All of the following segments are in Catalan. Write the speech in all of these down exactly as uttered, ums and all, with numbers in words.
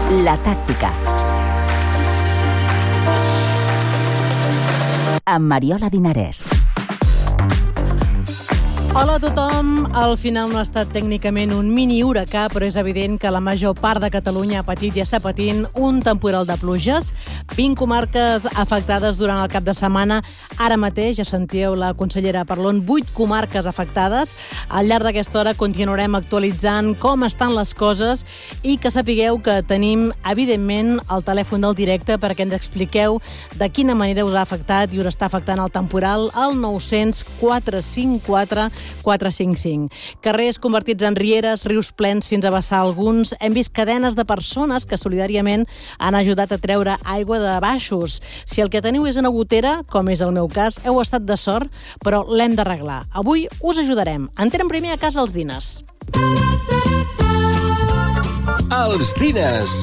La tàctica. Amb Mariola Dinarès. Hola a tothom. Al final no ha estat tècnicament un mini huracà, però és evident que la major part de Catalunya ha patit i està patint un temporal de pluges. vint comarques afectades durant el cap de setmana. Ara mateix, ja sentíeu la consellera Parlon, vuit comarques afectades. Al llarg d'aquesta hora continuarem actualitzant com estan les coses i que sapigueu que tenim, evidentment, el telèfon del directe perquè ens expliqueu de quina manera us ha afectat i us està afectant el temporal al nou zero zero quatre cinc quatre quatre cinc cinc. Carrers convertits en rieres, rius plens fins a vessar alguns. Hem vist cadenes de persones que solidàriament han ajudat a treure aigua de baixos. Si el que teniu és una gotera, com és el meu cas, heu estat de sort, però l'hem d'arreglar. Avui us ajudarem. Entrem primer a casa als diners. Els diners.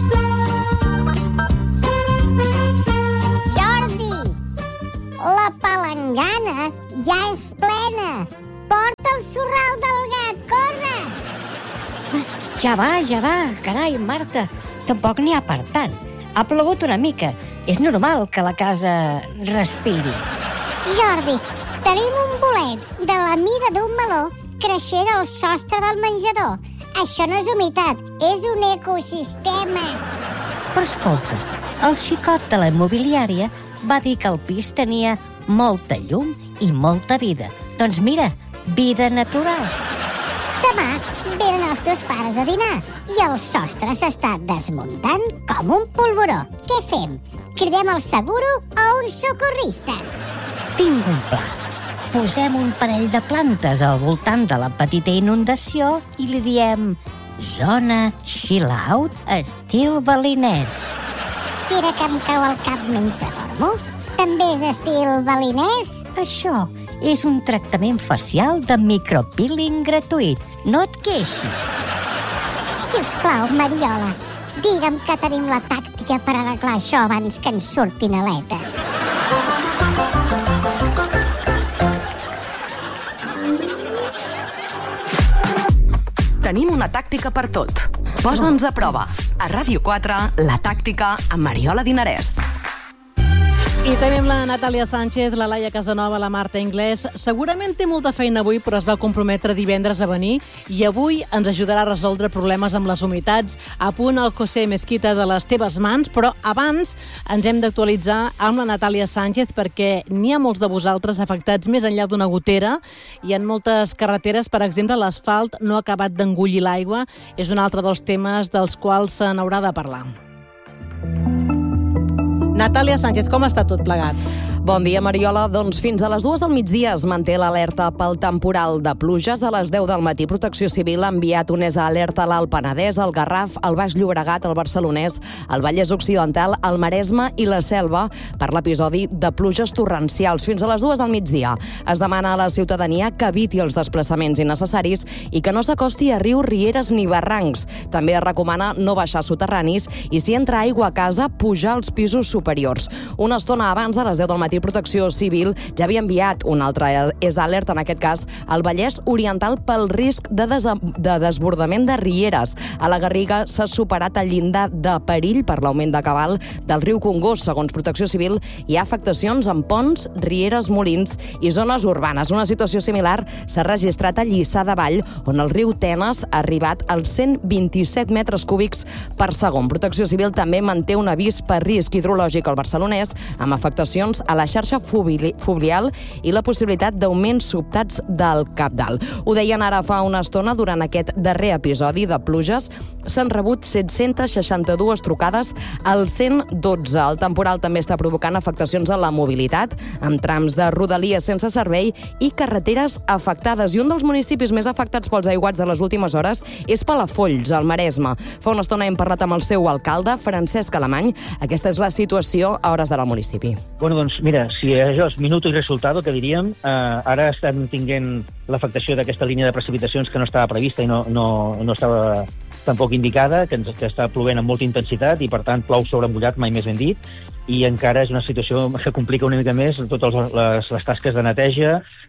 Jordi, la palangana ja és plena. Porta el sorral del gat, corre! Ja va, ja va. Carai, Marta, tampoc n'hi ha per tant. Ha plogut una mica. És normal que la casa respiri. Jordi, tenim un bolet de la mida d'un meló creixent al sostre del menjador. Això no és humitat, és un ecosistema. Però escolta, el xicot de la immobiliària va dir que el pis tenia molta llum i molta vida. Doncs mira, vida natural. Demà venen els teus pares a dinar i el sostre s'està desmuntant com un polvoró. Què fem? Cridem el seguro o un socorrista? Tinc un pla. Posem un parell de plantes al voltant de la petita inundació i li diem zona chill out estil balinès. Tira que em cau al cap mentre dormo. També és estil balinès? Això és un tractament facial de micropeeling gratuït. No et queixis. Si us plau, Mariola, digue'm que tenim la tàctica per arreglar això abans que ens surtin aletes. Tenim una tàctica per tot. Posa'ns a prova. A Ràdio quatre, La tàctica amb Mariola Dinarès. I tenim la Natàlia Sánchez, la Laia Casanova, la Marta Inglés. Segurament té molta feina avui, però es va comprometre divendres a venir i avui ens ajudarà a resoldre problemes amb les humitats. A punt el José Mezquita de les teves mans, però abans ens hem d'actualitzar amb la Natàlia Sánchez perquè n'hi ha molts de vosaltres afectats més enllà d'una gotera i en moltes carreteres, per exemple, l'asfalt no ha acabat d'engullir l'aigua. És un altre dels temes dels quals se n'haurà de parlar. Natàlia Sánchez, com està tot plegat? Bon dia, Mariola. Doncs fins a les dues del migdia es manté l'alerta pel temporal de pluges. A les deu del matí, Protecció Civil ha enviat una alerta a l'Alt Penedès, al Garraf, al Baix Llobregat, al Barcelonès, al Vallès Occidental, al Maresme i la Selva per l'episodi de pluges torrencials. Fins a les dues del migdia es demana a la ciutadania que eviti els desplaçaments innecessaris i que no s'acosti a rius, rieres ni barrancs. També es recomana no baixar soterranis i, si entra aigua a casa, pujar als pisos superiors. Una estona abans, a les deu del matí, Protecció Civil ja havia enviat una altra és alerta, en aquest cas al Vallès Oriental, pel risc de, des de desbordament de rieres. A la Garriga s'ha superat el llindar de perill per l'augment de cabal del riu Congost. Segons Protecció Civil, hi ha afectacions en ponts, rieres, molins i zones urbanes. Una situació similar s'ha registrat a Lliçà de Vall, on el riu Tenes ha arribat als cent vint-i-set metres cúbics per segon. Protecció Civil també manté un avís per risc hidrològic al Barcelonès, amb afectacions a la xarxa fluvial i la possibilitat d'augments sobtats del cabdal. Ho deien ara fa una estona, durant aquest darrer episodi de pluges s'han rebut set-centes seixanta-dues trucades al cent dotze. El temporal també està provocant afectacions a la mobilitat, amb trams de rodalies sense servei i carreteres afectades. I un dels municipis més afectats pels aiguats de les últimes hores és Palafolls, al Maresme. Fa una estona hem parlat amb el seu alcalde, Francesc Alemany. Aquesta és la situació a hores d'ara al municipi. Bueno, doncs mira, si això és minuto i resultado, que diríem, eh, ara estem tinguent l'afectació d'aquesta línia de precipitacions que no estava prevista i no, no, no estava tampoc indicada, que, ens, que està plovent amb molta intensitat i, per tant, plou sobre mullat, mai més ben dit, i encara és una situació que complica una mica més totes les, les tasques de neteja,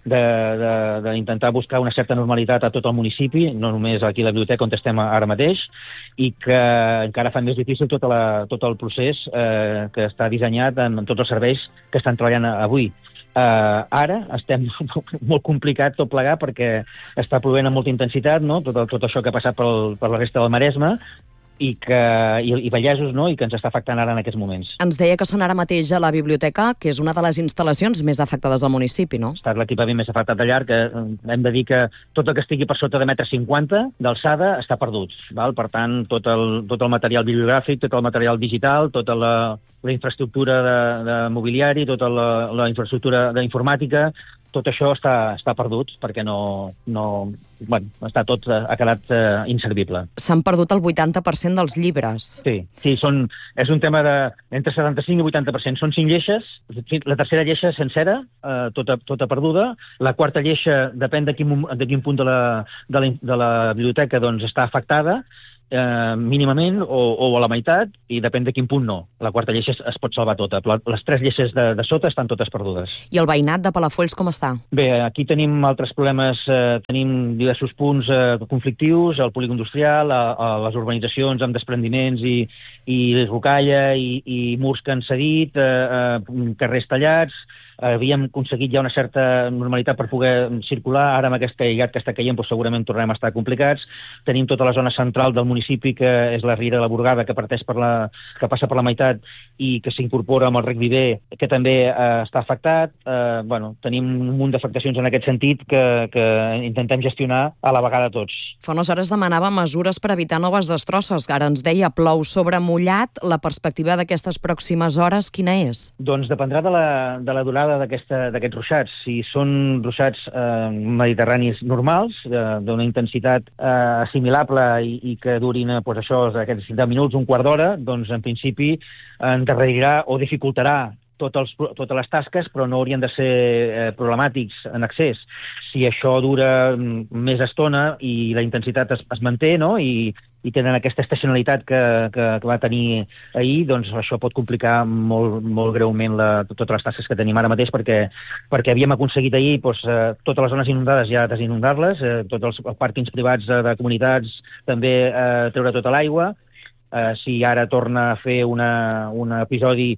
d'intentar buscar una certa normalitat a tot el municipi, no només aquí a la biblioteca on estem ara mateix, i que encara fa més difícil tot, la, tot el procés eh, que està dissenyat en, en tots els serveis que estan treballant avui. Uh, ara estem molt complicat tot plegar perquè està plovent amb molta intensitat, no? tot, tot això que ha passat per, el, per la resta del Maresme, i, que, i, i Vallesos, no? I que ens està afectant ara en aquests moments. Ens deia que són ara mateix a la biblioteca, que és una de les instal·lacions més afectades del municipi, no? Ha estat l'equipament més afectat de llarg, que hem de dir que tot el que estigui per sota de metre cinquanta d'alçada està perdut. Val? Per tant, tot el, tot el material bibliogràfic, tot el material digital, tota la, la infraestructura de, de mobiliari, tota la, la infraestructura d'informàtica, tot això està, està perdut perquè no, no, bueno, està tot, ha quedat uh, inservible. S'han perdut el vuitanta per cent dels llibres. Sí, sí són, és un tema de entre setanta-cinc i vuitanta per cent. Són cinc lleixes, la tercera lleixa sencera, uh, tota, tota perduda, la quarta lleixa, depèn de quin, de quin punt de la, de la, de la biblioteca doncs, està afectada, Eh, mínimament o, o a la meitat, i depèn de quin punt no. La quarta lleixa es, es pot salvar tota, però les tres lleixes de, de sota estan totes perdudes. I el veïnat de Palafolls com està? Bé, aquí tenim altres problemes, eh, tenim diversos punts eh, conflictius, el polígon industrial, a, a les urbanitzacions amb desprendiments i, i rocalla i, i murs que han cedit, eh, eh, carrers tallats. Havíem aconseguit ja una certa normalitat per poder circular, ara amb aquest caiguat que està caient doncs segurament tornarem a estar complicats. Tenim tota la zona central del municipi, que és la Riera de la Burgada, que parteix per la, que passa per la meitat i que s'incorpora amb el Rec Viver, que també eh, està afectat. Eh, bueno, tenim un munt d'afectacions en aquest sentit que, que intentem gestionar a la vegada tots. Fa unes hores demanava mesures per evitar noves destrosses. Ara ens deia plou sobre mullat. La perspectiva d'aquestes pròximes hores quina és? Doncs dependrà de la, de la durada d'aquests ruixats. Si són ruixats eh, mediterranis normals, eh, d'una intensitat eh, assimilable i, i que durin eh, pues això, aquests deu minuts, un quart d'hora, doncs en principi endarrerirà o dificultarà tot els, totes les tasques, però no haurien de ser eh, problemàtics en accés. Si això dura més estona i la intensitat es, es manté, no? I, i tenen aquesta estacionalitat que, que, que va tenir ahir, doncs això pot complicar molt, molt greument la, totes les tasques que tenim ara mateix, perquè, perquè havíem aconseguit ahir doncs, eh, totes les zones inundades ja desinundar-les, eh, tots els, els pàrquings privats de, de comunitats també eh, treure tota l'aigua. Eh, si ara torna a fer una, un episodi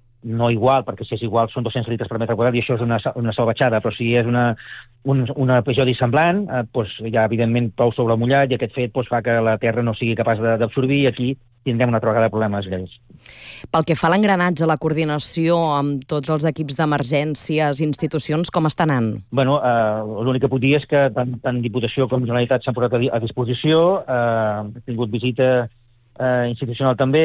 no igual, perquè si és igual són dos-cents litres per metre quadrat i això és una, una salvatjada, però si és una, un, un episodi semblant, eh, doncs ja evidentment plou sobre el mullat i aquest fet doncs, fa que la terra no sigui capaç d'absorbir i aquí tindrem una altra vegada de problemes greus. Pel que fa a l'engranatge, la coordinació amb tots els equips d'emergències, institucions, com està anant? Bueno, eh, l'únic que puc dir és que tant, tant Diputació com Generalitat s'han posat a, a disposició, eh, he tingut visita Uh, institucional també,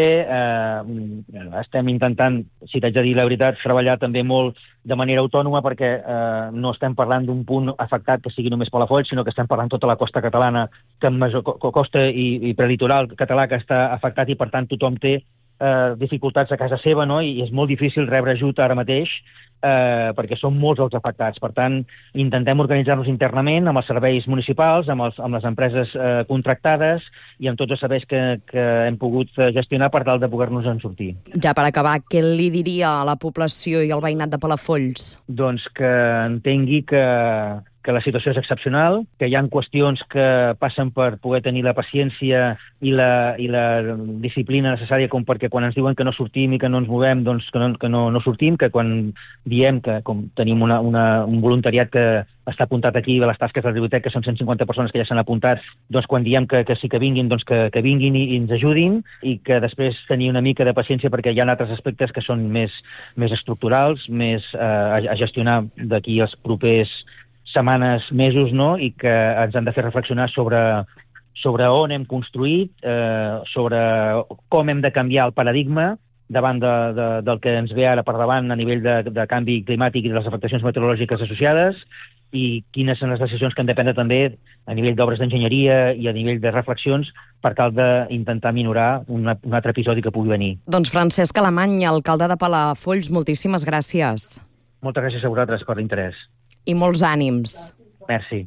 uh, estem intentant, si t'haig de dir la veritat, treballar també molt de manera autònoma perquè uh, no estem parlant d'un punt afectat que sigui només Palafolls, sinó que estem parlant tota la costa catalana, que en major co costa i, i preditoral català que està afectat i per tant tothom té uh, dificultats a casa seva, no? I, i és molt difícil rebre ajut ara mateix eh, perquè són molts els afectats. Per tant, intentem organitzar-nos internament amb els serveis municipals, amb, els, amb les empreses eh, contractades i amb tots els serveis que, que hem pogut gestionar per tal de poder-nos en sortir. Ja per acabar, què li diria a la població i al veïnat de Palafolls? Doncs que entengui que que la situació és excepcional, que hi ha qüestions que passen per poder tenir la paciència i la, i la disciplina necessària com perquè quan ens diuen que no sortim i que no ens movem, doncs que no, que no, no sortim, que quan diem que com tenim una, una, un voluntariat que està apuntat aquí de les tasques de la biblioteca, que són cent cinquanta persones que ja s'han apuntat, doncs quan diem que, que sí que vinguin, doncs que, que vinguin i, i ens ajudin, i que després tenir una mica de paciència perquè hi ha altres aspectes que són més, més estructurals, més eh, a, a gestionar d'aquí els propers setmanes, mesos, no? I que ens han de fer reflexionar sobre, sobre on hem construït, eh, sobre com hem de canviar el paradigma davant de, de, del que ens ve ara per davant a nivell de, de canvi climàtic i de les afectacions meteorològiques associades, i quines són les decisions que han de prendre també a nivell d'obres d'enginyeria i a nivell de reflexions per tal d'intentar minorar una, un altre episodi que pugui venir. Doncs Francesc Alemany, alcalde de Palafolls, moltíssimes gràcies. Moltes gràcies a vosaltres per l'interès. I molts ànims. Merci.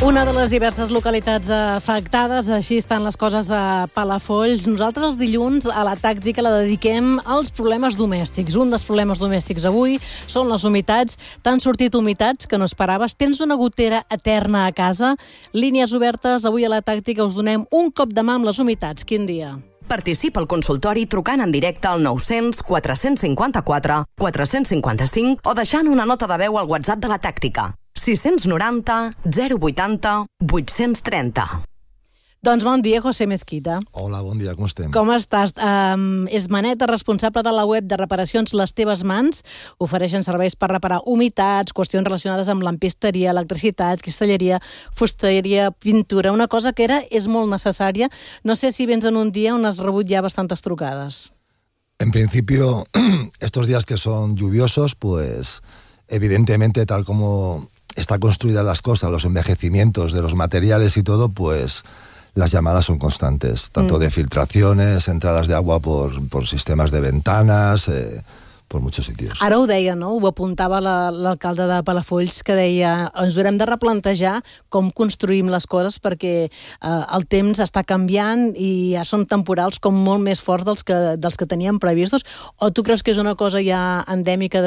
Una de les diverses localitats afectades, així estan les coses a Palafolls. Nosaltres els dilluns a la tàctica la dediquem als problemes domèstics. Un dels problemes domèstics avui són les humitats. T'han sortit humitats que no esperaves. Tens una gotera eterna a casa. Línies obertes. Avui a la tàctica us donem un cop de mà amb les humitats. Quin dia? Participa al consultori trucant en directe al nou-cents quatre cinquanta-quatre quatre cinquanta-cinc o deixant una nota de veu al WhatsApp de la tàctica. sis noranta zero vuitanta vuit-cents trenta. Doncs bon dia, José Mezquita. Hola, bon dia, com estem? Com estàs? Um, és Maneta, responsable de la web de reparacions Les Teves Mans. Ofereixen serveis per reparar humitats, qüestions relacionades amb lampisteria, electricitat, cristalleria, fusteria, pintura. Una cosa que era és molt necessària. No sé si vens en un dia on has rebut ja bastantes trucades. En principio, estos días que son lluviosos, pues evidentemente, tal como está construidas las cosas, los envejecimientos de los materiales y todo, pues las llamadas son constantes, tanto mm. de filtraciones, entradas de agua por, por sistemas de ventanas, eh, por muchos sitios. Ara ho deia, no? Ho apuntava la, l'alcalde de Palafolls, que deia ens haurem de replantejar com construïm les coses perquè eh, el temps està canviant i ja són temporals com molt més forts dels que, dels que teníem previstos. O tu creus que és una cosa ja endèmica